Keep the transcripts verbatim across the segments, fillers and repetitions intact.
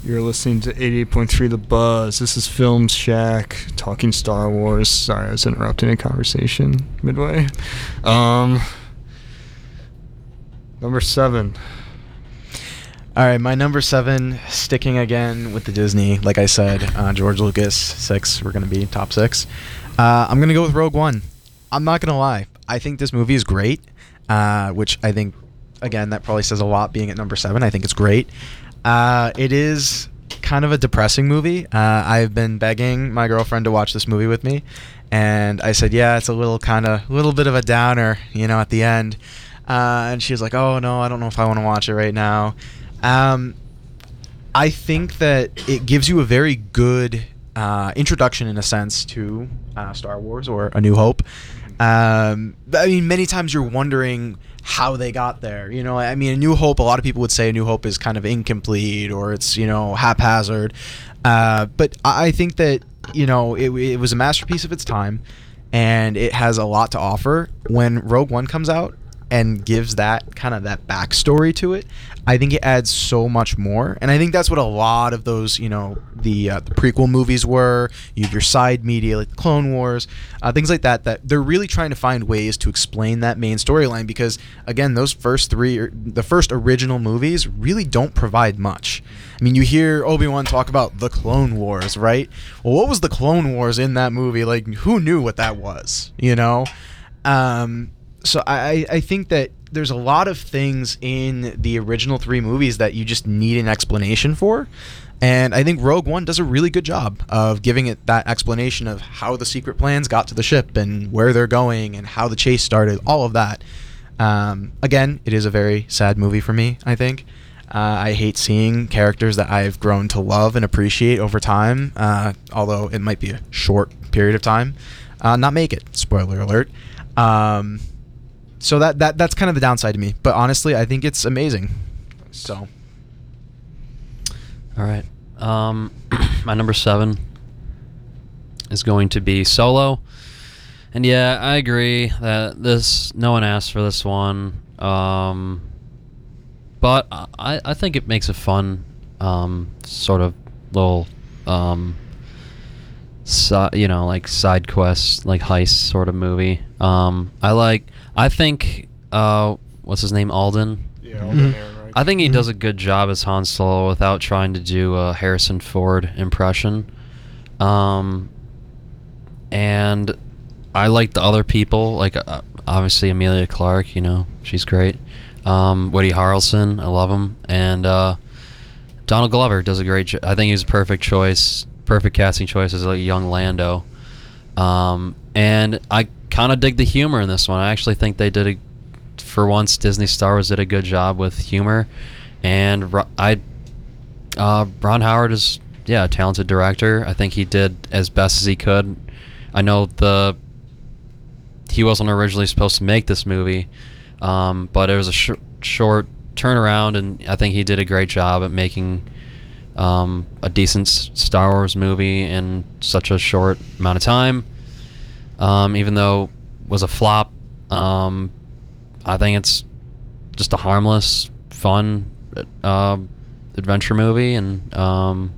You're listening to eighty-eight point three The Buzz. This is Film Shack, talking Star Wars. Sorry, I was interrupting a conversation midway. Um, number seven. All right, my number seven, sticking again with the Disney. Like I said, uh, George Lucas, six. We're going to be top six. Uh, I'm going to go with Rogue One. I'm not going to lie. I think this movie is great, uh, which I think, again, that probably says a lot being at number seven. I think it's great. Uh, it is kind of a depressing movie. Uh, I've been begging my girlfriend to watch this movie with me, and I said, yeah, it's a little kind of, a little bit of a downer, you know, at the end. Uh, and she was like, oh, no, I don't know if I want to watch it right now. Um, I think that it gives you a very good uh, introduction, in a sense, to uh, Star Wars or A New Hope. Um, I mean, many times you're wondering how they got there. You know, I mean, A New Hope, a lot of people would say A New Hope is kind of incomplete or it's, you know, haphazard. Uh, but I think that, you know, it, it was a masterpiece of its time and it has a lot to offer. When Rogue One comes out and gives that kind of that backstory to it, I think it adds so much more. And I think that's what a lot of those, you know, the, uh, the prequel movies were. You have your side media like the Clone Wars, uh, things like that, that they're really trying to find ways to explain that main storyline because, again, those first three, the first original movies really don't provide much. I mean, you hear Obi-Wan talk about the Clone Wars, right? Well, what was the Clone Wars in that movie? Like, who knew what that was, you know? Um... So I, I think that there's a lot of things in the original three movies that you just need an explanation for. And I think Rogue One does a really good job of giving it that explanation of how the secret plans got to the ship and where they're going and how the chase started, all of that. Um, again, it is a very sad movie for me, I think. Uh, I hate seeing characters that I've grown to love and appreciate over time, uh, although it might be a short period of time, uh, not make it. Spoiler alert. Um... So that, that that's kind of the downside to me. But honestly, I think it's amazing. So. All right. Um, my number seven is going to be Solo. And yeah, I agree that this, no one asked for this one. Um, but I, I think it makes a fun um, sort of little, um, si- you know, like side quest, like heist sort of movie. Um, I like... I think, uh, what's his name, Alden? Yeah, Alden Mm-hmm. Ehrenreich. I think he does a good job as Han Solo without trying to do a Harrison Ford impression. Um, and I like the other people, like uh, obviously Emilia Clarke, you know, she's great. Um, Woody Harrelson, I love him. And uh, Donald Glover does a great job. I think he's a perfect choice, perfect casting choice as a young Lando. Um, and I kind of dig the humor in this one. I actually think they did a, for once, Disney Star Wars did a good job with humor, and I, uh, Ron Howard is yeah a talented director. I think he did as best as he could. I know the he wasn't originally supposed to make this movie, um, but it was a sh- short turnaround, and I think he did a great job at making um, a decent Star Wars movie in such a short amount of time. Um, even though it was a flop, um, I think it's just a harmless, fun uh, adventure movie, and um,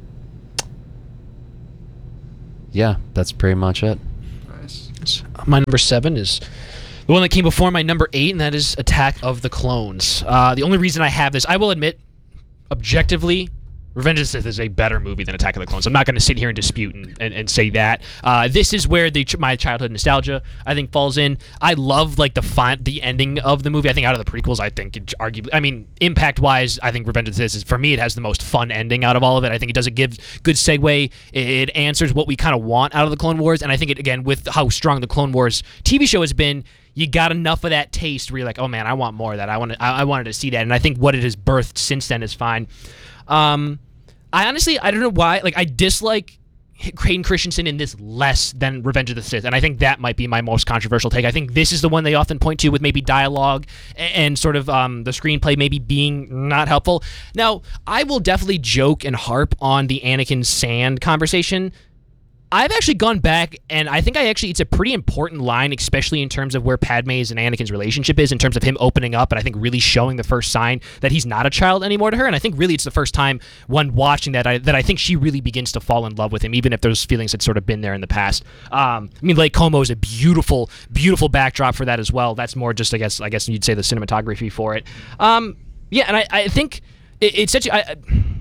yeah, that's pretty much it. Nice. My number seven is the one that came before my number eight, and that is Attack of the Clones. Uh, the only reason I have this, I will admit, objectively, Revenge of the Sith is a better movie than Attack of the Clones. I'm not going to sit here and dispute and, and, and say that. Uh, this is where the my childhood nostalgia, I think, falls in. I love like the fi- the ending of the movie. I think out of the prequels, I think it arguably, I mean, impact-wise, I think Revenge of the Sith is, for me, it has the most fun ending out of all of it. I think it does a give good segue. It, it answers what we kind of want out of the Clone Wars, and I think it again with how strong the Clone Wars T V show has been. You got enough of that taste where you're like, oh man, I want more of that. I want I, I wanted to see that, and I think what it has birthed since then is fine. Um, I honestly, I don't know why. Like, I dislike Hayden Christensen in this less than Revenge of the Sith, and I think that might be my most controversial take. I think this is the one they often point to with maybe dialogue and, and sort of um, the screenplay maybe being not helpful. Now, I will definitely joke and harp on the Anakin Sand conversation. I've actually gone back, and I think I actually it's a pretty important line, especially in terms of where Padme's and Anakin's relationship is, in terms of him opening up, and I think really showing the first sign that he's not a child anymore to her. And I think really it's the first time when watching that I, that I think she really begins to fall in love with him, even if those feelings had sort of been there in the past. Um, I mean, Lake Como is a beautiful, beautiful backdrop for that as well. That's more just, I guess, I guess you'd say the cinematography for it. Um, yeah, and I, I think it, it's such. I, I,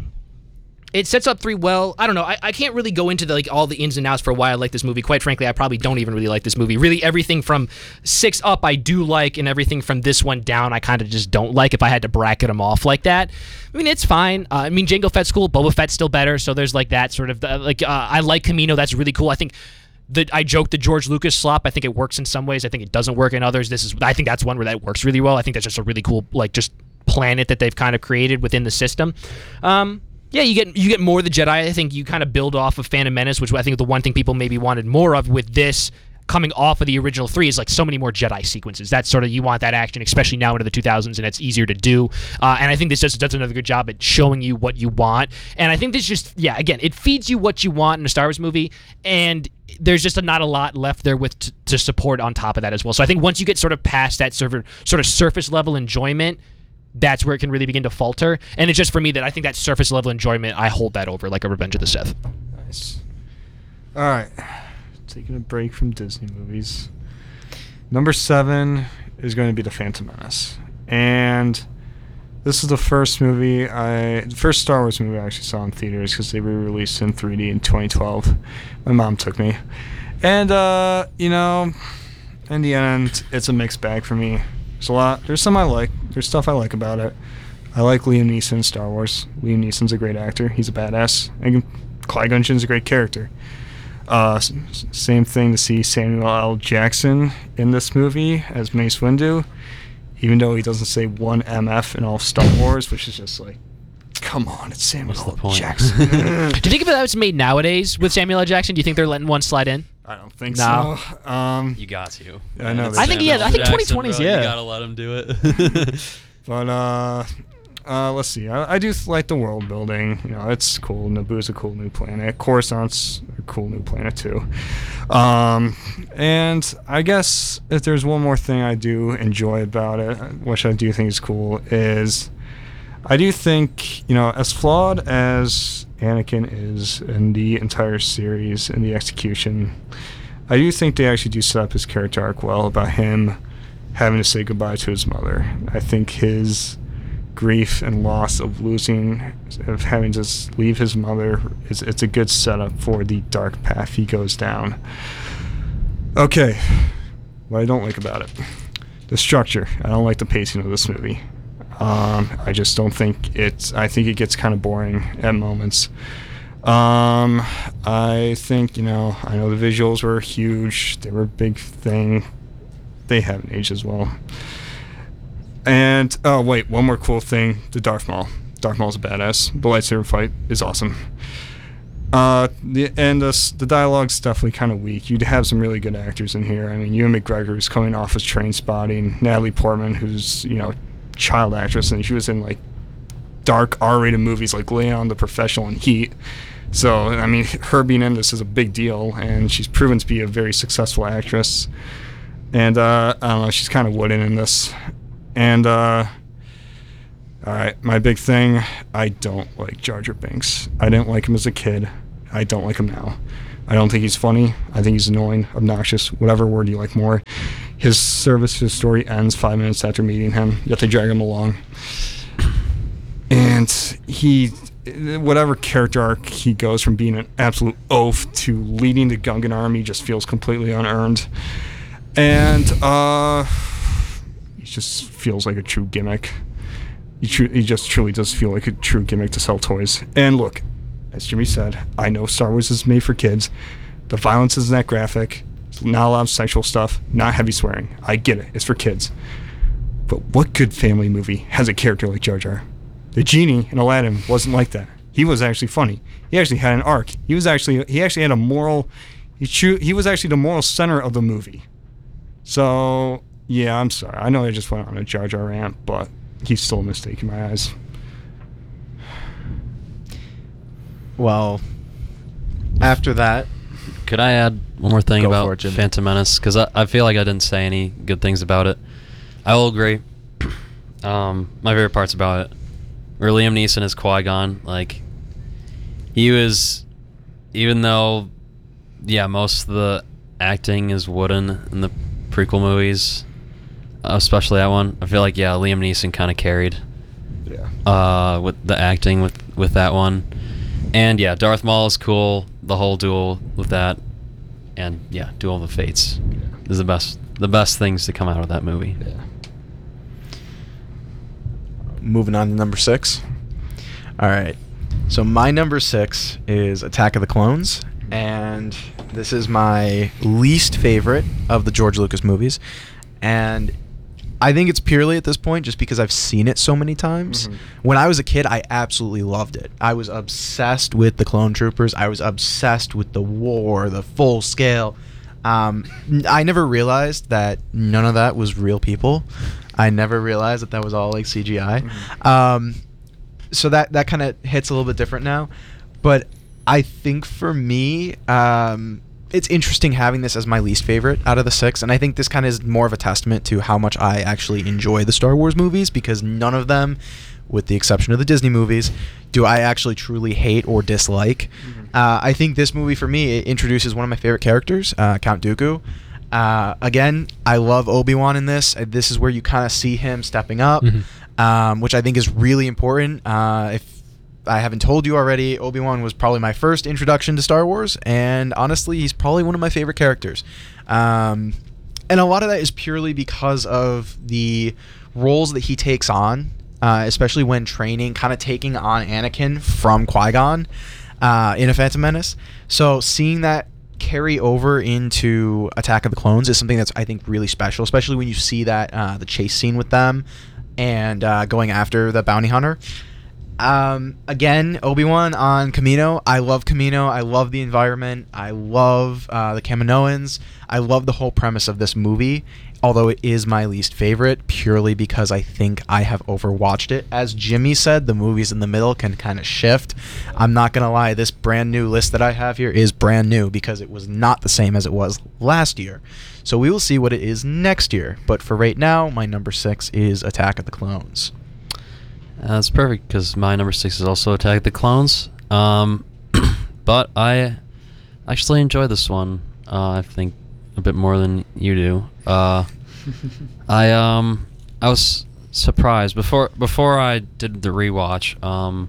It sets up three well. I don't know. I, I can't really go into the, like all the ins and outs for why I like this movie. Quite frankly, I probably don't even really like this movie. Really, everything from six up I do like, and everything from this one down I kind of just don't like if I had to bracket them off like that. I mean, it's fine. Uh, I mean, Jango Fett's cool. Boba Fett's still better, so there's like that sort of... Uh, like uh, I like Camino. That's really cool. I think... The, I joked the George Lucas slop. I think it works in some ways. I think it doesn't work in others. This is... I think that's one where that works really well. I think that's just a really cool, like, just planet that they've kind of created within the system. Um... Yeah, you get you get more of the Jedi. I think you kind of build off of Phantom Menace, which I think the one thing people maybe wanted more of with this coming off of the original three is like so many more Jedi sequences. That's sort of, you want that action, especially now into the two thousands, and it's easier to do. Uh, and I think this just does another good job at showing you what you want. And I think this just, yeah, again, it feeds you what you want in a Star Wars movie, and there's just a, not a lot left there with t- to support on top of that as well. So I think once you get sort of past that sort of, sort of surface level enjoyment, that's where it can really begin to falter. And it's just for me that I think that surface level enjoyment, I hold that over like a Revenge of the Sith. Nice. All right. Taking a break from Disney movies. Number seven is going to be The Phantom Menace. And this is the first movie I... The first Star Wars movie I actually saw in theaters because they re-released in three D in twenty twelve. My mom took me. And, uh, you know, in the end, it's a mixed bag for me. There's a lot. There's some I like. There's stuff I like about it. I like Liam Neeson in Star Wars. Liam Neeson's a great actor. He's a badass. And Qui-Gon Jinn's a great character. Uh, s- same thing to see Samuel L. Jackson in this movie as Mace Windu, even though he doesn't say one M F in all of Star Wars, which is just like, come on, it's Samuel What's the L. point? Jackson. Do you think if that was made nowadays with Samuel L. Jackson, do you think they're letting one slide in? I don't think No. so. Um, You got to. I know It's they I think, do. yeah, I think Jackson, twenty twenties, bro, yeah. You gotta let him do it. But uh, uh, let's see. I, I do like the world building. You know, it's cool. Naboo's a cool new planet. Coruscant's a cool new planet too. Um, and I guess if there's one more thing I do enjoy about it, which I do think is cool, is I do think, you know, as flawed as Anakin is in the entire series and the execution, I do think they actually do set up his character arc well about him having to say goodbye to his mother. I think his grief and loss of losing, of having to s- leave his mother, is it's a good setup for the dark path he goes down. Okay, what I don't like about it. The structure. I don't like the pacing of this movie. Um, I just don't think it's, I think it gets kind of boring at moments. Um, I think, you know, I know the visuals were huge. They were a big thing. They haven't aged as well. And, oh, wait, one more cool thing. The Darth Maul. Darth Maul's a badass. The lightsaber fight is awesome. Uh, the, and the, the dialogue's definitely kind of weak. You'd have some really good actors in here. I mean, Ewan McGregor, who's coming off as Train Spotting. Natalie Portman, who's, you know, child actress, and she was in, like, dark R-rated movies like Leon the Professional and Heat. So, I mean, her being in this is a big deal, and she's proven to be a very successful actress. And, uh, I don't know, she's kind of wooden in this. And, uh, alright, my big thing, I don't like Jar Jar Binks. I didn't like him as a kid. I don't like him now. I don't think he's funny. I think he's annoying, obnoxious, whatever word you like more. His service to the story ends five minutes after meeting him, yet they drag him along. And he, whatever character arc he goes from being an absolute oaf to leading the Gungan army just feels completely unearned. And, uh, he just feels like a true gimmick. He, tru- he just truly does feel like a true gimmick to sell toys. And look, as Jimmy said, I know Star Wars is made for kids. The violence isn't that graphic. Not a lot of sexual stuff. Not heavy swearing. I get it. It's for kids. But what good family movie has a character like Jar Jar? The genie in Aladdin wasn't like that. He was actually funny. He actually had an arc. He was actually he actually had a moral. He cho- he was actually the moral center of the movie. So yeah, I'm sorry. I know I just went on a Jar Jar rant, but he's still a mistake in my eyes. Well, after that, Because Could I add one more thing Go for about it, Jimmy. Phantom Menace? Because I, I feel like I didn't say any good things about it. I will agree. Um, my favorite parts about it were Liam Neeson as Qui-Gon. Like, he was, even though, yeah, most of the acting is wooden in the prequel movies, especially that one. I feel like, yeah, Liam Neeson kind of carried Yeah. uh, with the acting with, with that one. And yeah, Darth Maul is cool. The whole duel with that, and yeah, Duel of the Fates is the best. The best things to come out of that movie. Yeah. Moving on to number six. All right. So my number six is Attack of the Clones, and this is my least favorite of the George Lucas movies. And I think it's purely at this point just because I've seen it so many times. Mhm. When I was a kid, I absolutely loved it. I was obsessed with the clone troopers. I was obsessed with the war, the full scale. Um, n- I never realized that none of that was real people. I never realized that that was all like C G I. Mhm. Um, so that that kind of hits a little bit different now. But I think for me, um, it's interesting having this as my least favorite out of the six, and I think this kind of is more of a testament to how much I actually enjoy the Star Wars movies, because none of them, with the exception of the Disney movies, do I actually truly hate or dislike. Mhm. Uh, I think this movie for me, it introduces one of my favorite characters, uh, Count Dooku. Uh, again, I love Obi-Wan in this. Uh, This is where you kind of see him stepping up, Mhm. um, which I think is really important. Uh, if I haven't told you already, Obi-Wan was probably my first introduction to Star Wars, and honestly, he's probably one of my favorite characters. Um, and a lot of that is purely because of the roles that he takes on, uh, especially when training, kind of taking on Anakin from Qui-Gon uh, in A Phantom Menace. So seeing that carry over into Attack of the Clones is something that's, I think, really special, especially when you see that uh, the chase scene with them and uh, going after the bounty hunter. Um, again, Obi-Wan on Kamino. I love Kamino. I love the environment. I love uh, the Kaminoans. I love the whole premise of this movie, although it is my least favorite purely because I think I have overwatched it. As Jimmy said, the movies in the middle can kind of shift. I'm not going to lie, this brand new list that I have here is brand new because it was not the same as it was last year. So we will see what it is next year. But for right now, my number six is Attack of the Clones. Uh, That's perfect because my number six is also Attack of the Clones. Um, but I actually enjoy this one. Uh, I think a bit more than you do. Uh, I um I was surprised before before I did the rewatch. Um,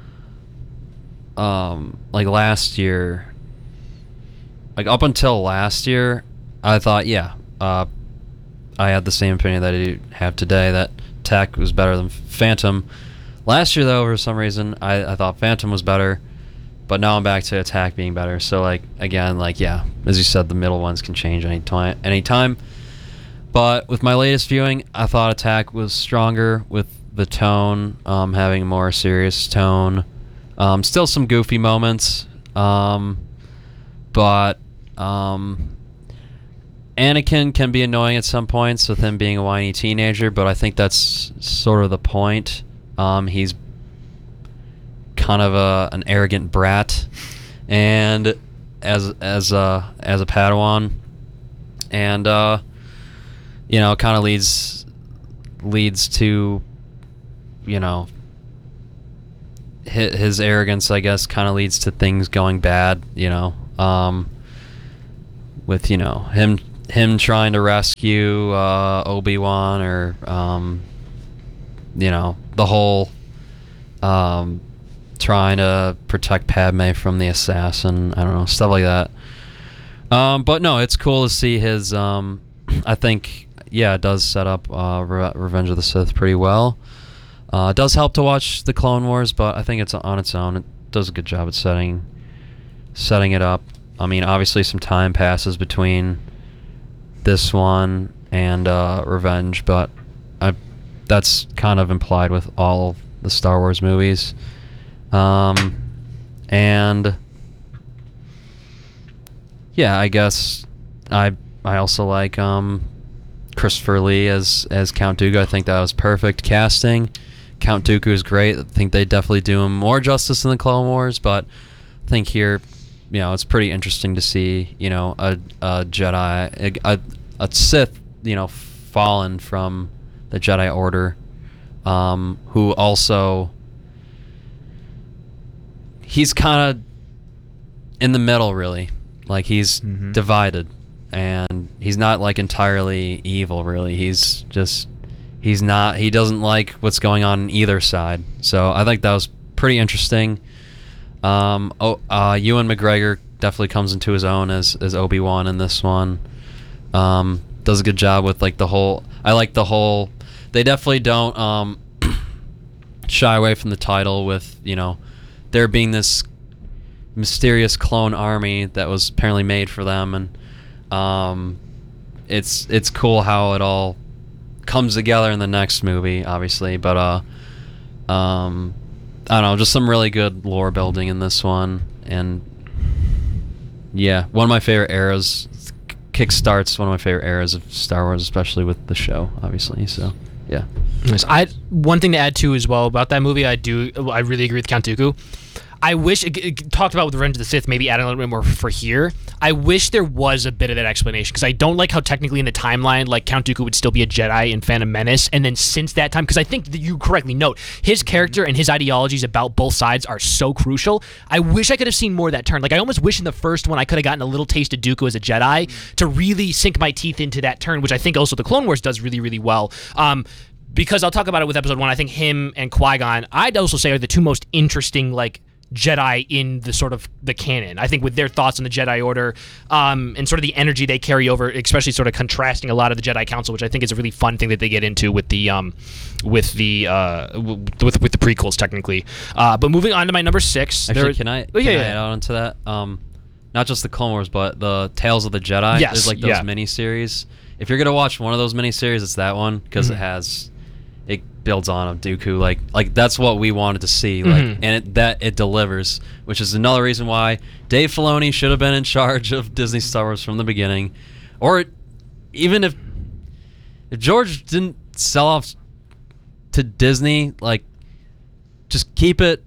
um, like last year, like up until last year, I thought yeah. Uh, I had the same opinion that I have today that Attack was better than Phantom. Last year, though, for some reason, I, I thought Phantom was better, but now I'm back to Attack being better. So, like, again, like, yeah, as you said, the middle ones can change any time. Any time. But with my latest viewing, I thought Attack was stronger with the tone, um, having a more serious tone. Um, still some goofy moments, um, but um, Anakin can be annoying at some points with him being a whiny teenager, but I think that's sort of the point. Um, he's kind of a an arrogant brat, and as as a as a Padawan, and uh, you know, kind of leads leads to, you know, his, his arrogance, I guess, kind of leads to things going bad. You know, um, with you know him. him trying to rescue uh, Obi-Wan, or um, you know, the whole um, trying to protect Padme from the assassin. I don't know, stuff like that. Um, but no, it's cool to see his. Um, I think, yeah, it does set up uh, Re- Revenge of the Sith pretty well. Uh, it does help to watch the Clone Wars, but I think it's on its own. It does a good job at setting setting it up. I mean, obviously, some time passes between this one and uh, Revenge, but I, that's kind of implied with all the Star Wars movies. Um, and yeah, I guess I I also like um, Christopher Lee as as Count Dooku. I think that was perfect casting. Count Dooku is great. I think they definitely do him more justice in the Clone Wars, but I think here, you know, it's pretty interesting to see, you know, a, a Jedi, a, a Sith, you know, fallen from the Jedi Order, um, who also, he's kind of in the middle, really. Like, he's Mhm. divided, and he's not, like, entirely evil, really. He's just, he's not, he doesn't like what's going on in either side. So I think that was pretty interesting. Um, oh, uh, Ewan McGregor definitely comes into his own as, as Obi-Wan in this one. Um, does a good job with, like, the whole, I like the whole, they definitely don't, um, shy away from the title with, you know, there being this mysterious clone army that was apparently made for them, and um, it's it's cool how it all comes together in the next movie, obviously. But uh, um, I don't know, just some really good lore building in this one, and yeah, one of my favorite eras. Kickstarts one of my favorite eras of Star Wars, especially with the show, obviously. So yeah. Nice. I one thing to add too as well about that movie. I do. I really agree with Count Dooku. I wish it, it talked about with Revenge of the Sith, maybe adding a little bit more for here. I wish there was a bit of that explanation, because I don't like how technically in the timeline, like, Count Dooku would still be a Jedi in Phantom Menace, and then since that time, because I think that you correctly note his character and his ideologies about both sides are so crucial. I wish I could have seen more of that turn. Like, I almost wish in the first one I could have gotten a little taste of Dooku as a Jedi to really sink my teeth into that turn, which I think also the Clone Wars does really, really well. Um, because I'll talk about it with episode one. I think him and Qui-Gon, I'd also say, are the two most interesting, like, Jedi in the sort of the canon. I think with their thoughts on the Jedi Order, um, and sort of the energy they carry over, especially sort of contrasting a lot of the Jedi Council, which I think is a really fun thing that they get into with the um, with the uh, with with the prequels technically. Uh, but moving on to my number six. Actually, there, can I, oh, yeah, can I yeah. add on to that? Um, not just the Clone Wars, but the Tales of the Jedi. Yes, There's like those yeah. miniseries. If you're gonna watch one of those miniseries, it's that one, because Mhm. it has, it builds on of Dooku. Like, like that's what we wanted to see. Like, Mhm. and it, that it delivers, which is another reason why Dave Filoni should have been in charge of Disney Star Wars from the beginning, or even if if George didn't sell off to Disney, like, just keep it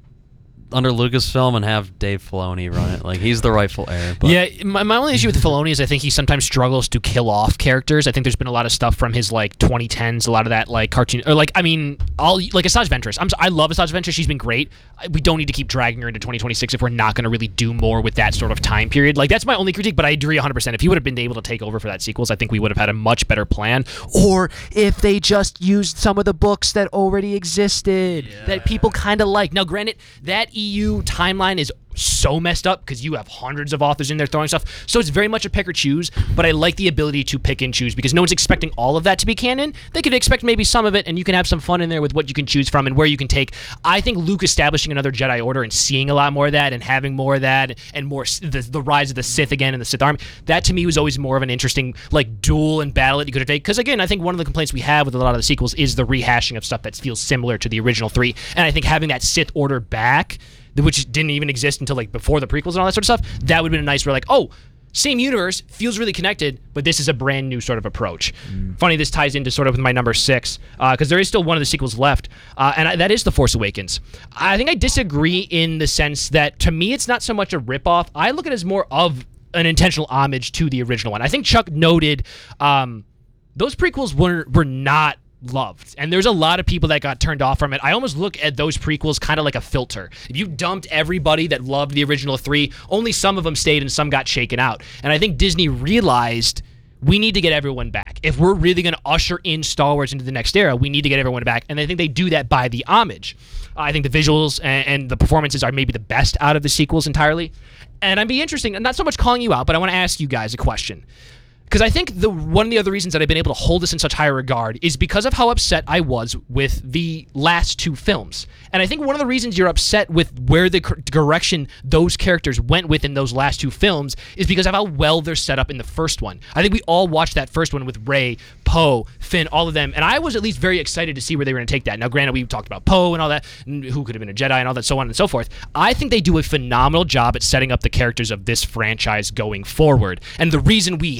under Lucasfilm and have Dave Filoni run it. Like, he's the rightful heir. But. Yeah, my, my only issue with Filoni is I think he sometimes struggles to kill off characters. I think there's been a lot of stuff from his, like, twenty tens, a lot of that, like, cartoon, or, like, I mean, all like Asajj Ventress. I'm, I love Asajj Ventress. She's been great. We don't need to keep dragging her into twenty twenty-six if we're not going to really do more with that sort of time period. Like, that's my only critique, but I agree one hundred percent. If he would have been able to take over for that sequels, I think we would have had a much better plan. Or if they just used some of the books that already existed, that people kind of like. Now, granted, that E U timeline is so messed up because you have hundreds of authors in there throwing stuff, so it's very much a pick or choose, but I like the ability to pick and choose because no one's expecting all of that to be canon. They could expect maybe some of it, and you can have some fun in there with what you can choose from and where you can take. I think Luke establishing another Jedi Order and seeing a lot more of that and having more of that and more the, the rise of the Sith again and the Sith Army, that to me was always more of an interesting, like, duel and battle that you could have taken, because again, I think one of the complaints we have with a lot of the sequels is the rehashing of stuff that feels similar to the original three, and I think having that Sith Order back, which didn't even exist until, like, before the prequels and all that sort of stuff, that would have been a nice, we're like, oh, same universe, feels really connected, but this is a brand new sort of approach. Mm. Funny, this ties into sort of with my number six, because uh, there is still one of the sequels left, uh, and I, that is The Force Awakens. I think I disagree in the sense that, to me, it's not so much a ripoff. I look at it as more of an intentional homage to the original one. I think Chuck noted um, those prequels were were not loved, and there's a lot of people that got turned off from it. I almost look at those prequels kind of like a filter. If you dumped everybody that loved the original three, only some of them stayed and some got shaken out. And I think Disney realized we need to get everyone back. If we're really going to usher in Star Wars into the next era, we need to get everyone back. And I think they do that by the homage. I think the visuals and, and the performances are maybe the best out of the sequels entirely. And I'd be interesting, and not so much calling you out, but I want to ask you guys a question. Because I think the one of the other reasons that I've been able to hold this in such high regard is because of how upset I was with the last two films. And I think one of the reasons you're upset with where the direction those characters went with in those last two films is because of how well they're set up in the first one. I think we all watched that first one with Rey, Poe, Finn, all of them, and I was at least very excited to see where they were going to take that. Now, granted, we talked about Poe and all that, and who could have been a Jedi and all that, so on and so forth. I think they do a phenomenal job at setting up the characters of this franchise going forward. And the reason we hate the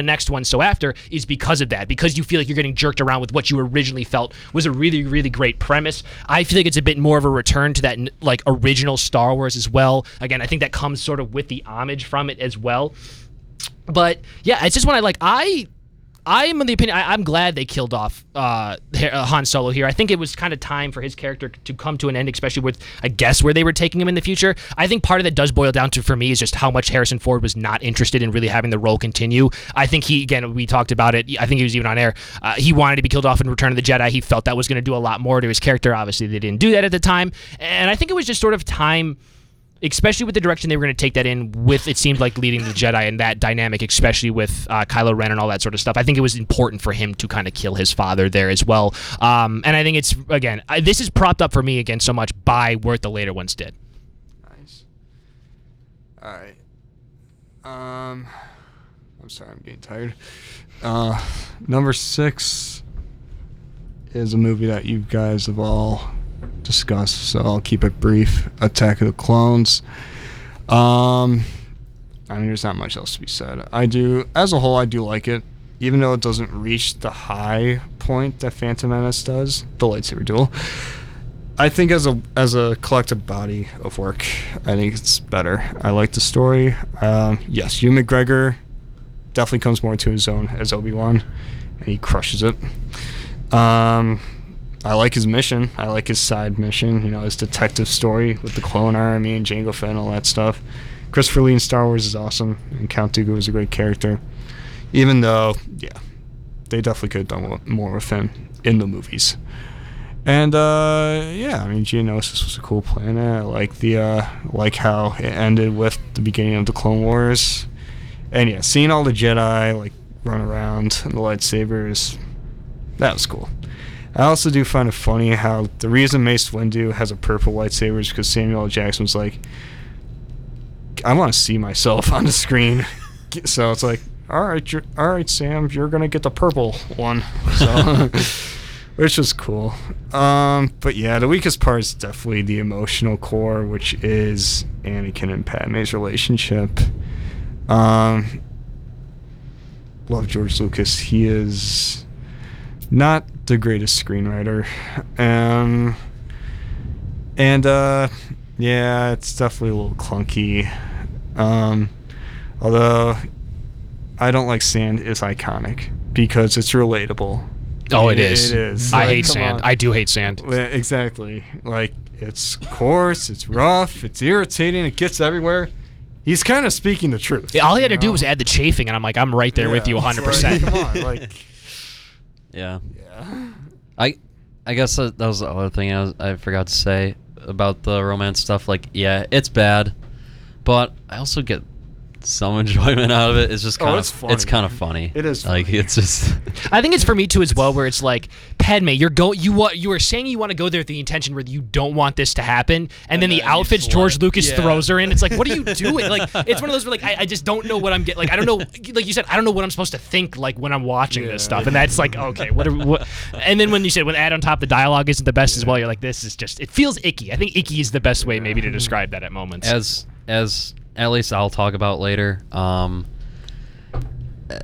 the next one so after is because of that, because you feel like you're getting jerked around with what you originally felt was a really, really great premise. I feel like it's a bit more of a return to that like original Star Wars as well. Again, I think that comes sort of with the homage from it as well. But yeah, it's just when I like I I am of the opinion I, I'm glad they killed off uh, Han Solo here. I think it was kind of time for his character to come to an end, especially with I guess where they were taking him in the future. I think part of that does boil down to for me is just how much Harrison Ford was not interested in really having the role continue. I think he again we talked about it. I think he was even on air. Uh, he wanted to be killed off in Return of the Jedi. He felt that was going to do a lot more to his character. Obviously, they didn't do that at the time, and I think it was just sort of time. Especially with the direction they were going to take that in with, it seemed like leading the Jedi and that dynamic, especially with uh, Kylo Ren and all that sort of stuff. I think it was important for him to kind of kill his father there as well. Um, and I think it's, again, I, this is propped up for me again so much by what the later ones did. Nice. All right. Um, I'm sorry, I'm getting tired. Uh, number six is a movie that you guys have all discussed, so I'll keep it brief. Attack of the Clones. Um, I mean, there's not much else to be said. I do, as a whole, I do like it, even though it doesn't reach the high point that Phantom Menace does, the lightsaber duel. I think as a as a collective body of work, I think it's better. I like the story. Um, yes, Ewan McGregor definitely comes more to his own as Obi-Wan, and he crushes it. Um, I like his mission. I like his side mission, you know, his detective story with the clone army and Jango Fett and all that stuff. Christopher Lee in Star Wars is awesome, and Count Dooku is a great character. Even though, yeah, they definitely could have done more with him in the movies. And, uh, yeah, I mean, Geonosis was a cool planet. I like the, uh, like how it ended with the beginning of the Clone Wars. And, yeah, seeing all the Jedi, like, run around and the lightsabers, that was cool. I also do find it funny how the reason Mace Windu has a purple lightsaber is because Samuel L. Jackson was like, I want to see myself on the screen. So it's like, all right, you're, all right, Sam, you're going to get the purple one. So, which was cool. Um, but yeah, the weakest part is definitely the emotional core, which is Anakin and Padme's relationship. Um, love George Lucas. He is not the greatest screenwriter. Um, and, uh, yeah, it's definitely a little clunky. Um, although, I don't like sand is iconic because it's relatable. Oh, it, it is. It is. I Like, hate come sand. on. I do hate sand. Yeah, exactly. Like, it's coarse, it's rough, it's irritating, it gets everywhere. He's kind of speaking the truth. Yeah, all he had to you do know? was add the chafing, and I'm like, I'm right there with you Yeah, one hundred percent. Like, come on, like, Yeah. yeah. I I guess that, that was the other thing I, was, I forgot to say about the romance stuff. Like, yeah, it's bad, but I also get some enjoyment out of it. It's just Oh, kind it's of funny. it's kind of funny. It is like funny. it's just. I think it's for me too as well, where it's like, Padme, you're go you want you are saying you want to go there with the intention where you don't want this to happen, and, And then the then you outfits just George let- Lucas yeah. throws her in. It's like, what are you doing? Like, it's one of those where like I, I just don't know what I'm getting. Like, I don't know. Like you said, I don't know what I'm supposed to think like when I'm watching Yeah. this stuff, and that's like, okay, what? Are, what? And then when you said when add on top the dialogue isn't the best as well, you're like, this is just it feels icky. I think icky is the best way maybe to describe that at moments. as as at least I'll talk about later. Um, uh,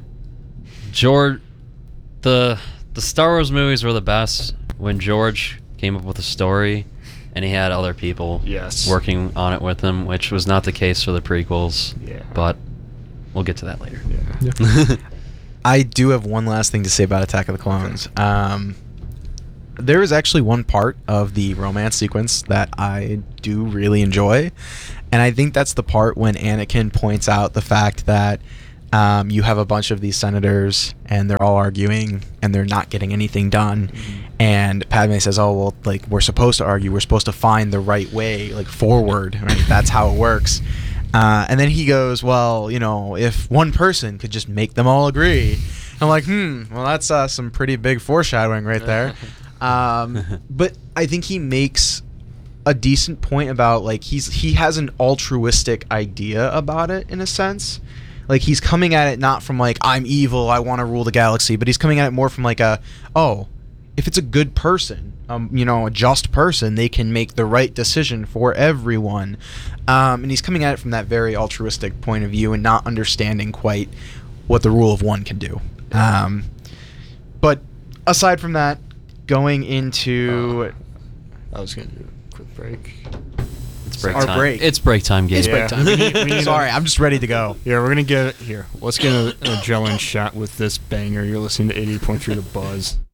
George, the the Star Wars movies were the best when George came up with a story, and he had other people Yes. working on it with him, which was not the case for the prequels. Yeah. But we'll get to that later. Yeah. I do have one last thing to say about Attack of the Clones. Um, there is actually one part of the romance sequence that I do really enjoy, and I think that's the part when Anakin points out the fact that um, you have a bunch of these senators and they're all arguing and they're not getting anything done, Mm-hmm. and Padme says, "Oh well, like we're supposed to argue. We're supposed to find the right way, like forward. Right? That's how it works." Uh, and then he goes, well, you know, if one person could just make them all agree. I'm like, hmm, well, that's uh, some pretty big foreshadowing right there. Um, but I think he makes a decent point about, like, he's he has an altruistic idea about it, in a sense. Like, he's coming at it not from, like, I'm evil, I want to rule the galaxy, but he's coming at it more from, like, a, oh, if it's a good person, um, you know, a just person, they can make the right decision for everyone. Um, and he's coming at it from that very altruistic point of view and not understanding quite what the rule of one can do. Um, but aside from that, going into I was gonna do a quick break. It's break Our time. break. It's break time game. It's break Yeah. time. We need- we need sorry, a- I'm just ready to go. Yeah, we're gonna get here. Let's get an adrenaline shot with this banger. You're listening to eighty point three The Buzz.